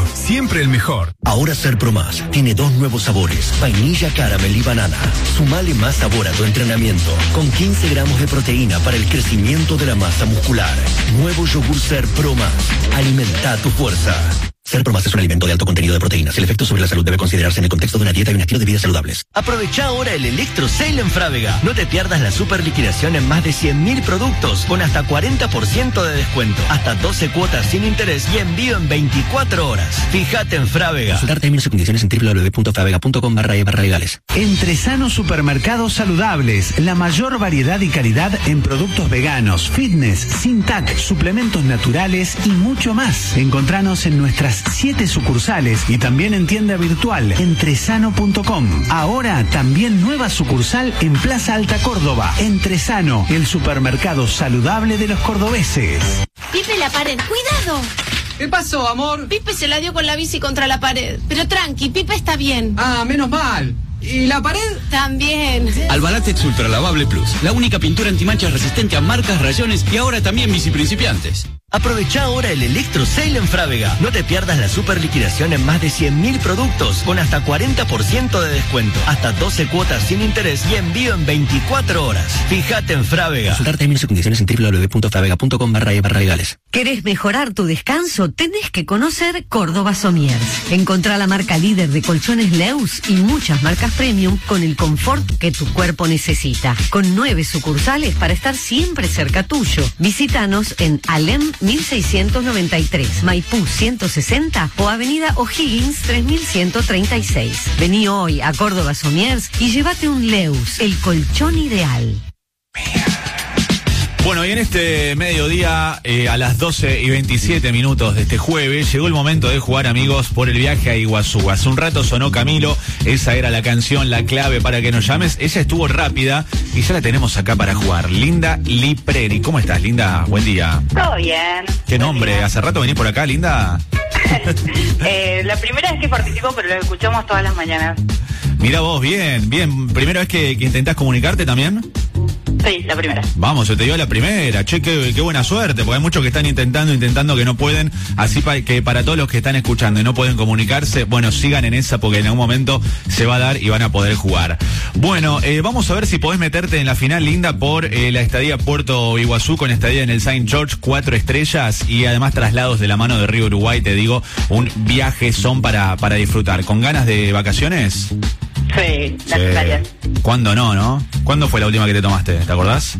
siempre el mejor. Ahora Serpro Más tiene 2 nuevos sabores, vainilla, caramel y banana. Sumale más sabor a tu entrenamiento, con 15 gramos de proteína para el crecimiento de la masa muscular. Nuevo yogur Serpro Más. Alimenta tu fuerza. Serpro Más es un alimento de alto contenido de proteínas. El efecto sobre la salud debe considerarse en el contexto de una dieta y un estilo de vida saludables. Aprovecha ahora el Electro Sale en Frávega. No te pierdas la super liquidación en más de 100.000 productos con hasta 40% de descuento. Hasta 12 cuotas sin interés y envío en 24 horas. Fíjate en Frávega. Consultar términos y condiciones en www.fravega.com/e/legales. Entresano Supermercados Saludables. La mayor variedad y calidad en productos veganos, fitness, sin TAC, suplementos naturales y mucho más. Encontranos en nuestras 7 sucursales y también en tienda virtual entresano.com. Ahora también nueva sucursal en Plaza Alta Córdoba. Entresano, el supermercado saludable de los cordobeses. Pipe, la pared, cuidado. ¿Qué pasó, amor? Pipe se la dio con la bici contra la pared. Pero tranqui, Pipe está bien. Ah, menos mal. ¿Y la pared? También. Albalatex Ultra Lavable Plus, la única pintura antimanchas resistente a marcas, rayones y ahora también bici principiantes. Aprovecha ahora el Electro Sale en Frávega. No te pierdas la super liquidación en más de 100.000 productos con hasta 40% de descuento. Hasta 12 cuotas sin interés y envío en 24 horas. Fíjate en Frávega. Consultar términos y condiciones en www.fravega.com/e/legales. ¿Querés mejorar tu descanso? Tenés que conocer Córdoba Somiers. Encontrá la marca líder de colchones Leus y muchas marcas premium con el confort que tu cuerpo necesita. Con 9 sucursales para estar siempre cerca tuyo. Visítanos en Alem 1693, Maipú 160 o Avenida O'Higgins 3136. Vení hoy a Córdoba Somiers y llévate un Leus, el colchón ideal. Bueno, y en este mediodía, a las 12:27 de este jueves, llegó el momento de jugar, amigos, por el viaje a Iguazú. Hace un rato sonó Camilo, esa era la canción, la clave para que nos llames. Ella estuvo rápida y ya la tenemos acá para jugar. Linda Lipreri. ¿Cómo estás, Linda? Buen día. Todo bien. ¿Qué nombre? ¿Hace rato venís por acá, Linda? La primera vez que participo, pero lo escuchamos todas las mañanas. Mira vos, bien, bien. ¿Primera vez que intentás comunicarte también? Sí, la primera. Vamos, yo te digo la primera. Che, qué buena suerte, porque hay muchos que están intentando que no pueden. Así que para todos los que están escuchando y no pueden comunicarse, bueno, sigan en esa porque en algún momento se va a dar y van a poder jugar. Bueno, vamos a ver si podés meterte en la final, Linda, por la estadía Puerto Iguazú con estadía en el Saint George, 4 estrellas y además traslados de la mano de Río Uruguay, te digo, un viaje son para disfrutar. ¿Con ganas de vacaciones? Sí, las playas. ¿Cuándo no? ¿Cuándo fue la última que te tomaste? ¿Te acordás?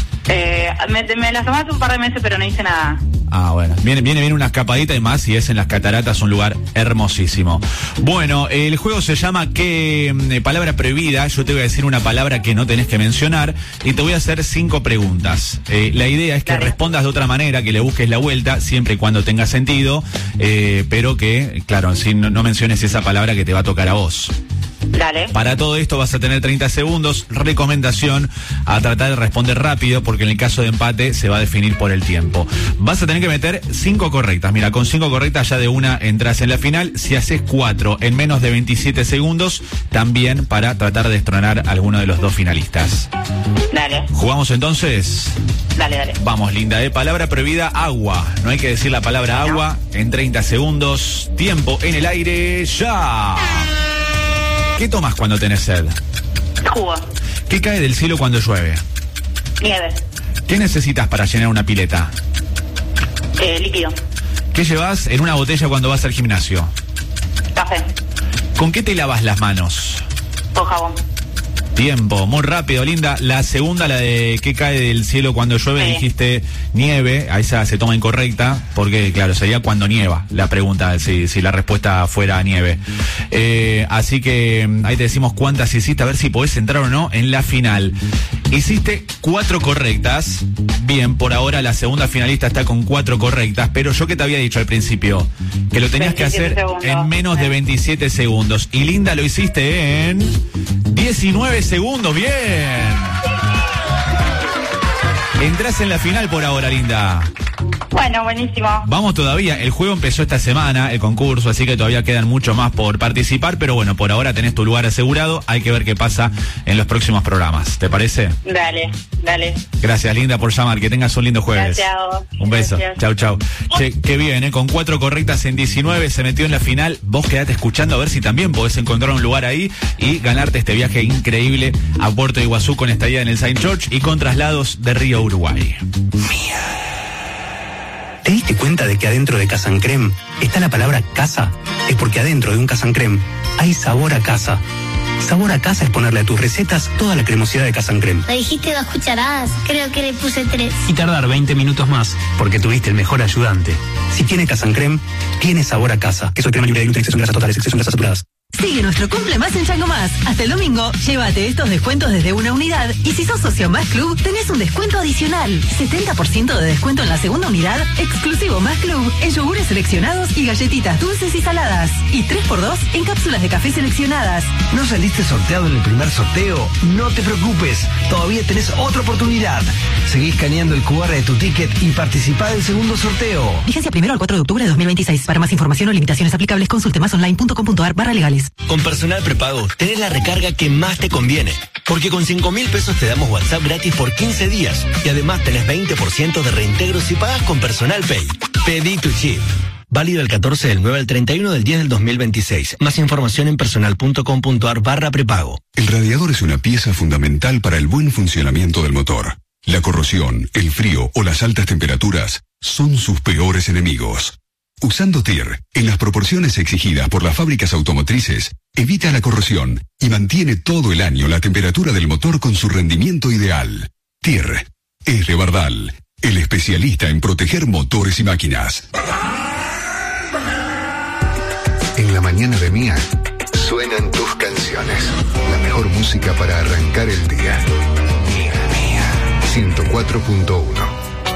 Me las tomé hace un par de meses, pero no hice nada. Ah, bueno. Viene una escapadita y más, y es en las cataratas, un lugar hermosísimo. Bueno, el juego se llama ¿Qué palabra prohibida? Yo te voy a decir una palabra que no tenés que mencionar y te voy a hacer 5 preguntas. La idea es que respondas de otra manera, que le busques la vuelta, siempre y cuando tenga sentido, pero que, claro, si no menciones esa palabra que te va a tocar a vos. Dale. Para todo esto vas a tener 30 segundos. Recomendación a tratar de responder rápido, porque en el caso de empate se va a definir por el tiempo. Vas a tener que meter 5 correctas. Mira, con 5 correctas ya de una entras en la final. Si haces 4 en menos de 27 segundos, también para tratar de destronar a alguno de los 2 finalistas. Dale. ¿Jugamos entonces? Dale. Vamos, Linda, palabra prohibida, agua. No hay que decir la palabra agua en 30 segundos. Tiempo en el aire, ya. ¿Qué tomas cuando tenés sed? Jugo. ¿Qué cae del cielo cuando llueve? Nieve. ¿Qué necesitas para llenar una pileta? Líquido. ¿Qué llevas en una botella cuando vas al gimnasio? Café. ¿Con qué te lavas las manos? Con jabón. Tiempo, muy rápido, Linda. La segunda, la de ¿qué cae del cielo cuando llueve? Sí. Dijiste nieve, a esa se toma incorrecta, porque claro, sería cuando nieva la pregunta, si la respuesta fuera nieve. Así que ahí te decimos cuántas hiciste, a ver si podés entrar o no en la final. Hiciste 4 correctas. Bien, por ahora la segunda finalista está con 4 correctas, pero yo que te había dicho al principio, que lo tenías que hacer en menos de 27 segundos. Y Linda, lo hiciste en 19 segundos, bien. Entrás en la final por ahora, Linda. Bueno, buenísimo. Vamos todavía, el juego empezó esta semana, el concurso, así que todavía quedan mucho más por participar, pero bueno, por ahora tenés tu lugar asegurado, hay que ver qué pasa en los próximos programas, ¿te parece? Dale. Gracias, Linda, por llamar, que tengas un lindo jueves. Gracias. Un beso, Gracias. chau. Che, qué bien, con 4 correctas en 19, se metió en la final, vos quedate escuchando a ver si también podés encontrar un lugar ahí y ganarte este viaje increíble a Puerto Iguazú con estadía en el Saint George y con traslados de Río, Uruguay. ¿Te diste cuenta de que adentro de Casa Creme está la palabra casa? Es porque adentro de un Casa Creme hay sabor a casa. Sabor a casa es ponerle a tus recetas toda la cremosidad de Casa Creme. Me dijiste 2 cucharadas, creo que le puse 3. Y tardar 20 minutos más. Porque tuviste el mejor ayudante. Si tiene Casa Creme, tiene sabor a casa. Queso crema libre de gluten, exceso en grasas totales, exceso en grasas saturadas. Sigue nuestro Cumple Más en Chango Más. Hasta el domingo, llévate estos descuentos desde una unidad y si sos socio Más Club, tenés un descuento adicional. 70% de descuento en la segunda unidad, exclusivo Más Club, en yogures seleccionados y galletitas dulces y saladas. Y 3x2 en cápsulas de café seleccionadas. ¿No saliste sorteado en el primer sorteo? No te preocupes, todavía tenés otra oportunidad. Seguí escaneando el QR de tu ticket y participá del segundo sorteo. Vigencia 1 al 4 de octubre de 2026. Para más información o limitaciones aplicables, consulte masonline.com.ar/legales. Con Personal Prepago tenés la recarga que más te conviene. Porque con 5.000 pesos te damos WhatsApp gratis por 15 días. Y además tenés 20% de reintegro si pagas con Personal Pay. Pedí tu chip. Válido el 14 del 9 al 31 del 10 del 2026. Más información en personal.com.ar/prepago. El radiador es una pieza fundamental para el buen funcionamiento del motor. La corrosión, el frío o las altas temperaturas son sus peores enemigos. Usando TIR, en las proporciones exigidas por las fábricas automotrices, evita la corrosión y mantiene todo el año la temperatura del motor con su rendimiento ideal. TIR es de Bardal, el especialista en proteger motores y máquinas. En la mañana de Mía, suenan tus canciones. La mejor música para arrancar el día. Mía, 104.1.